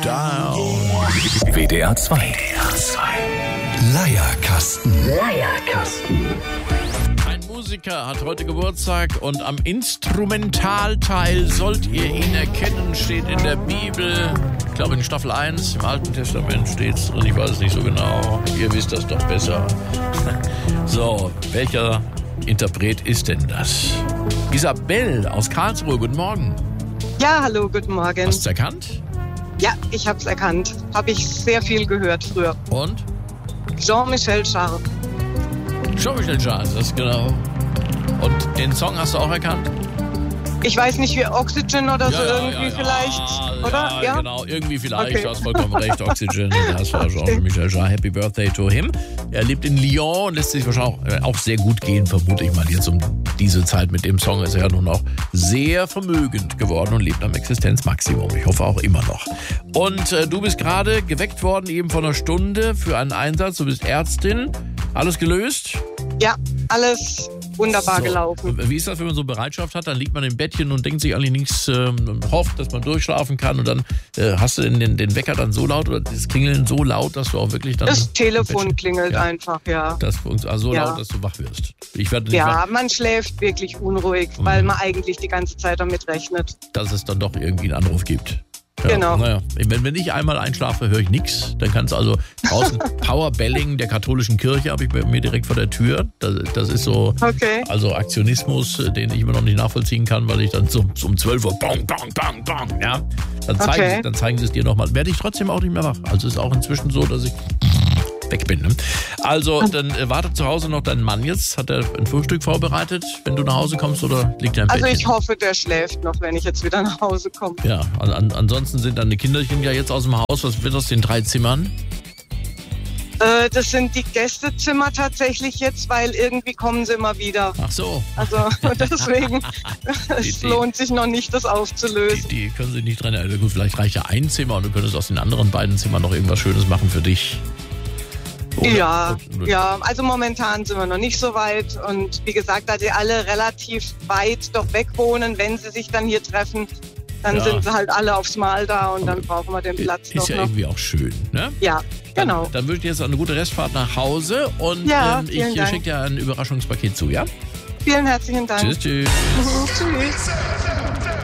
down. WDR 2. Leierkasten. Ein Musiker hat heute Geburtstag und am Instrumentalteil sollt ihr ihn erkennen, steht in der Bibel. Ich glaube in Staffel 1, im Alten Testament steht es drin, ich weiß es nicht so genau. Ihr wisst das doch besser. So, welcher Interpret ist denn das? Isabel aus Karlsruhe, guten Morgen. Ja, hallo, guten Morgen. Hast du es erkannt? Ja, ich habe es erkannt. Habe ich sehr viel gehört früher. Und? Jean-Michel Jarre. Jean-Michel Jarre, das ist genau. Und den Song hast du auch erkannt? Ich weiß nicht, wie Oxygen oder so irgendwie vielleicht, oder? Ja, genau, irgendwie vielleicht, Okay. du hast vollkommen recht, Oxygen, das war Jean-Michel Jarre, Happy Birthday to him. Er lebt in Lyon und lässt sich wahrscheinlich auch sehr gut gehen, vermute ich mal. Jetzt um diese Zeit mit dem Song ist er ja nun auch sehr vermögend geworden und lebt am Existenzmaximum. Ich hoffe auch immer noch. Und du bist gerade geweckt worden, eben vor einer Stunde für einen Einsatz. Du bist Ärztin. Alles gelöst? Ja, alles wunderbar gelaufen. Wie ist das, wenn man so Bereitschaft hat? Dann liegt man im Bettchen und denkt sich eigentlich nichts, hofft, dass man durchschlafen kann und dann hast du den Wecker dann so laut oder das Klingeln so laut, dass du auch wirklich dann... Das Telefon klingelt einfach, ja. Das also so laut, dass du wach wirst. Ich werde nicht wach. Man schläft wirklich unruhig, weil man eigentlich die ganze Zeit damit rechnet. Dass es dann doch irgendwie einen Anruf gibt. Ja, Genau. Naja. Wenn ich einmal einschlafe, höre ich nichts. Dann kannst du also draußen Powerbelling der katholischen Kirche habe ich bei mir direkt vor der Tür. Das ist so, Okay. also Aktionismus, den ich immer noch nicht nachvollziehen kann, weil ich dann so um 12 Uhr bang, bang, bang, bang, ja. Dann zeigen sie es dir nochmal. Werde ich trotzdem auch nicht mehr wach. Also ist auch inzwischen so, dass ich weg bin. Ne? Also, dann wartet zu Hause noch dein Mann jetzt. Hat er ein Frühstück vorbereitet, wenn du nach Hause kommst oder liegt er im Bett? Also ich hoffe, der schläft noch, wenn ich jetzt wieder nach Hause komme. Ja, ansonsten sind deine Kinderchen ja jetzt aus dem Haus. Was wird aus den 3 Zimmern? Das sind die Gästezimmer tatsächlich jetzt, weil irgendwie kommen sie immer wieder. Ach so. Also deswegen, es lohnt sich noch nicht, das aufzulösen. Die können sich nicht dran erinnern. Gut, vielleicht reicht ja ein Zimmer und du könntest aus den anderen beiden Zimmern noch irgendwas Schönes machen für dich. Oder? Ja, also momentan sind wir noch nicht so weit und wie gesagt, da die alle relativ weit doch weg wohnen, wenn sie sich dann hier treffen, dann sind sie halt alle aufs Mal da und dann brauchen wir den Platz Ist doch ja noch. irgendwie auch schön, ne? Ja, genau. Dann wünsche ich dir jetzt eine gute Restfahrt nach Hause und ich vielen Dank. schicke dir ein Überraschungspaket zu, ja? Vielen herzlichen Dank. Tschüss. Tschüss.